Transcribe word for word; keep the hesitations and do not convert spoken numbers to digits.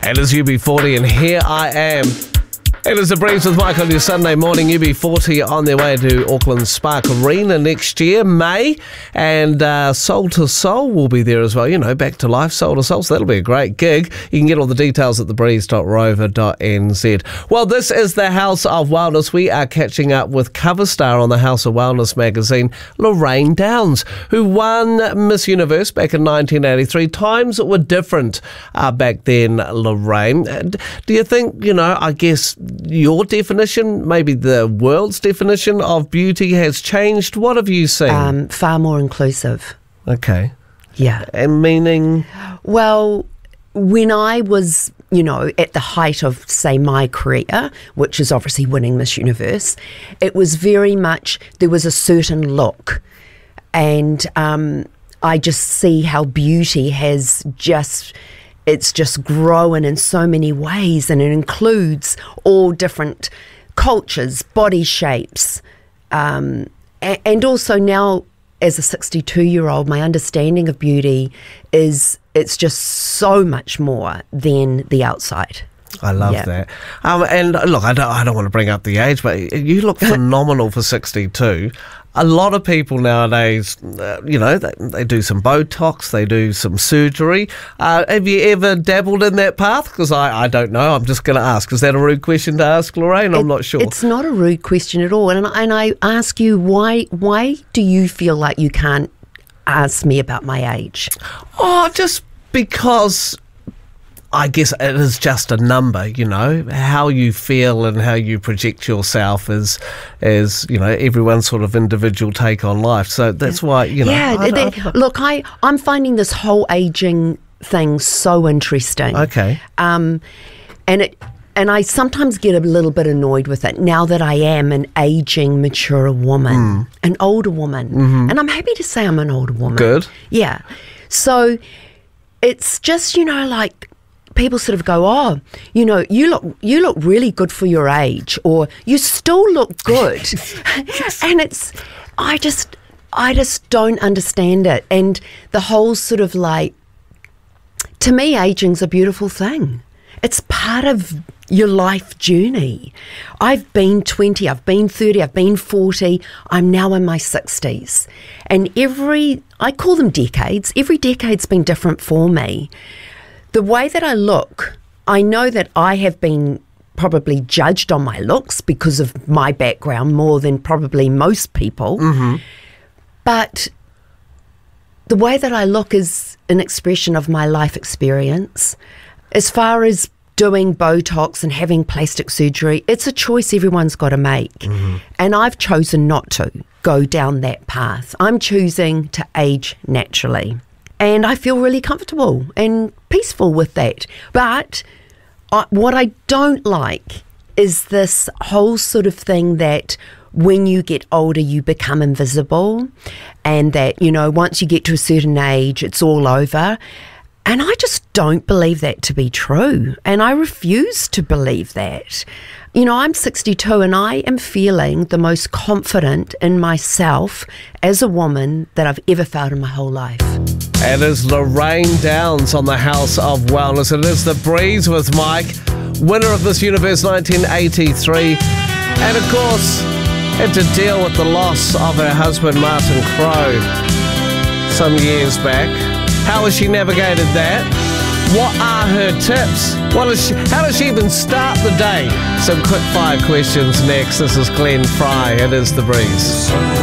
It is U B forty and here I am. It is The Breeze with Mike on your Sunday morning. U B forty on their way to Auckland Spark Arena next year, May. And uh, Soul to Soul will be there as well. You know, Back to Life, Soul to Soul. So that'll be a great gig. You can get all the details at the breeze dot rover dot n z. Well, this is the House of Wellness. We are catching up with cover star on the House of Wellness magazine, Lorraine Downs, who won Miss Universe back in nineteen eighty-three. Times were different uh, back then, Lorraine. Do you think, you know, I guess your definition, maybe the world's definition of beauty has changed? What have you seen? Um, far more inclusive. Okay. Yeah. And meaning? Well, when I was, you know, at the height of, say, my career, which is obviously winning Miss Universe, it was very much, there was a certain look. And um, I just see how beauty has just... It's just grown in so many ways, and it includes all different cultures, body shapes, um, and, and also now as a sixty-two-year-old, my understanding of beauty is it's just so much more than the outside. I love yeah. that. Um, and look, I don't, I don't want to bring up the age, but you look phenomenal for sixty-two. A lot of people nowadays, uh, you know, they, they do some Botox, they do some surgery. Uh, have you ever dabbled in that path? Because I, I don't know. I'm just going to ask. Is that a rude question to ask, Lorraine? I'm it, not sure. It's not a rude question at all. And, and I ask you, why, why do you feel like you can't ask me about my age? Oh, just because... I guess it is just a number, you know. How you feel and how you project yourself is, is you know, everyone's sort of individual take on life. So that's why, you know. Yeah, I, they, I, look, I, I'm finding this whole ageing thing so interesting. Okay. Um, and it... And I sometimes get a little bit annoyed with it now that I am an aging, mature woman, mm. an older woman. Mm-hmm. And I'm happy to say I'm an older woman. Good. Yeah. So it's just, you know, like... people sort of go, oh, you know, you look you look really good for your age, or you still look good. And it's, I just, I just don't understand it. And the whole sort of like, to me, aging's a beautiful thing. It's part of your life journey. I've been twenty, I've been thirty, I've been forty, I'm now in my sixties. And every, I call them decades, every decade's been different for me. The way that I look, I know that I have been probably judged on my looks because of my background more than probably most people. Mm-hmm. But the way that I look is an expression of my life experience. As far as doing Botox and having plastic surgery, it's a choice everyone's got to make. Mm-hmm. And I've chosen not to go down that path. I'm choosing to age naturally. And I feel really comfortable and peaceful with that. But I, what I don't like is this whole sort of thing that when you get older, you become invisible, and that, you know, once you get to a certain age, it's all over. And I just don't believe that to be true. And I refuse to believe that. You know, I'm sixty-two and I am feeling the most confident in myself as a woman that I've ever felt in my whole life. It is Lorraine Downs on the House of Wellness. It is The Breeze with Mike, winner of Miss Universe nineteen eighty-three. And of course, had to deal with the loss of her husband, Martin Crowe, some years back. How has she navigated that? What are her tips? What is she, how does she even start the day? Some quick fire questions next. This is Glenn Fry. It is The Breeze.